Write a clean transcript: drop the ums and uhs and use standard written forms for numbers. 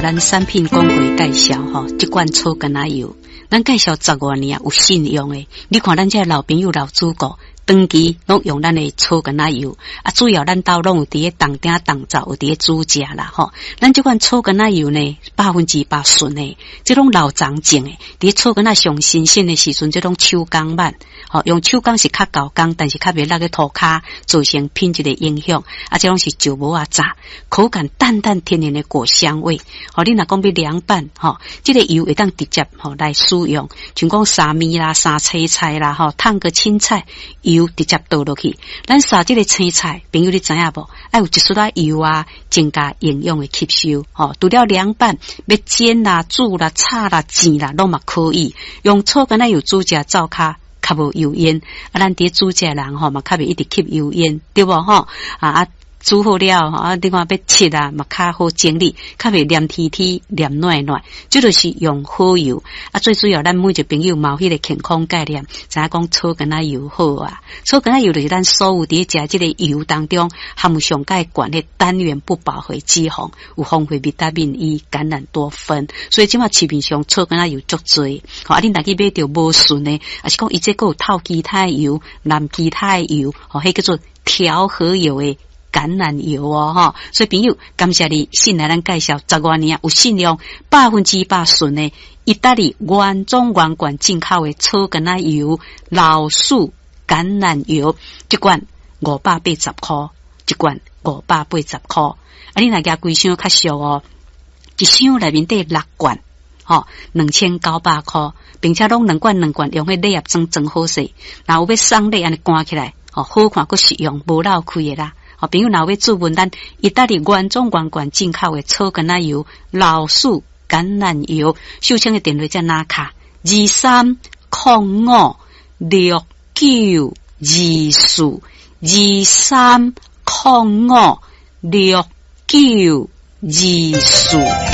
咱产品广告介绍吼，这款草根仔油，咱介绍10多年有信用的。你看咱这老朋友老主顾，长期拢用咱的草根仔油，主要咱兜拢有伫咧当顶当灶，有伫咧煮食啦吼。咱这款草根仔油呢，100%纯的，这种老长种的，伫草根仔上新鲜的时阵，这种手工版，用手工是较高工，但是较袂落去涂骹，造成品质的影响。这种是石磨炸，口感淡淡天然的果香味。你若讲要凉拌，这个油会当直接来使用，像讲沙米啦、沙青菜啦，烫个青菜。油直接倒落去，咱撒这个青菜，朋友你知影无？爱有一丝仔油啊，增加营养的吸收。除了凉拌，要煎啦、煮啦、炒啦、煎啦，拢嘛可以。用草根仔油煮食灶骹较无油烟，咱伫煮食人嘛较袂一直吸油烟，对无煮好了另外要切嘛较好整理，较袂黏贴贴、黏软软。这就是用好油最主要咱每一个朋友嘛有迄个健康概念，知影讲草根仔油好啊。草根仔油就是咱所有伫食这个油当中含有上介高的单元不饱和脂肪，有丰富维他命 E、橄榄多酚，所以即马市面上草根仔油足多。你若去买着无顺的，是讲伊这个有透其他油、蓝其他油，迄叫做调和油的。橄榄油所以朋友，感谢你信来咱介绍10多年有信用100%纯的意大利原装原罐进口的草根仔油、老树橄榄油，一罐580块，一罐580块。你若加规箱较俗一箱内面得6罐，2900块，并且拢2罐用迄礼盒装真好势，然后要送礼安尼关起来，好看佫实用，无漏开的啦。朋友若要注文咱意大利原装原罐进口的草根仔油、老树橄榄油，秀清的电话在哪卡？2305292423056924。